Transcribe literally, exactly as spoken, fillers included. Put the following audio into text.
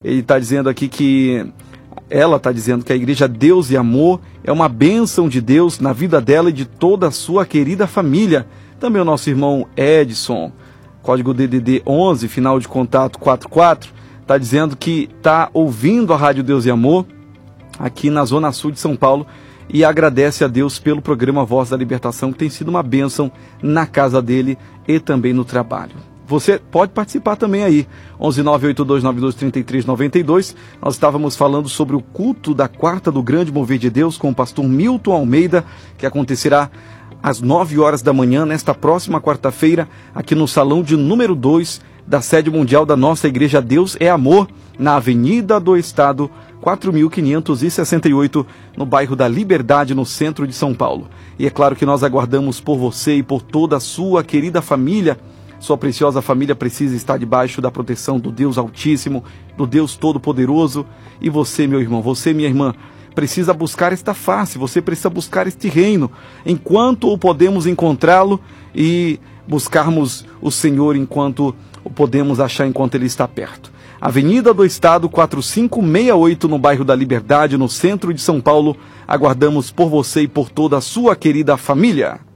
Ele está dizendo aqui que... Ela está dizendo que a Igreja Deus e Amor é uma bênção de Deus na vida dela e de toda a sua querida família. Também o nosso irmão Edson, código D D D onze, final de contato quarenta e quatro, está dizendo que está ouvindo a Rádio Deus e Amor aqui na Zona Sul de São Paulo e agradece a Deus pelo programa Voz da Libertação, que tem sido uma bênção na casa dele e também no trabalho. Você pode participar também aí, onze nove oito dois nove dois três três nove dois. Nós estávamos falando sobre o culto da quarta do Grande Mover de Deus com o pastor Milton Almeida, que acontecerá às nove horas da manhã, nesta próxima quarta-feira, aqui no salão de número dois da sede mundial da nossa Igreja Deus é Amor, na Avenida do Estado, quatro mil quinhentos e sessenta e oito, no bairro da Liberdade, no centro de São Paulo. E é claro que nós aguardamos por você e por toda a sua querida família. Sua preciosa família precisa estar debaixo da proteção do Deus Altíssimo, do Deus Todo-Poderoso. E você, meu irmão, você, minha irmã, precisa buscar esta face, você precisa buscar este reino, enquanto o podemos encontrá-lo e buscarmos o Senhor enquanto o podemos achar, enquanto Ele está perto. Avenida do Estado, quatro cinco seis oito, no bairro da Liberdade, no centro de São Paulo. Aguardamos por você e por toda a sua querida família.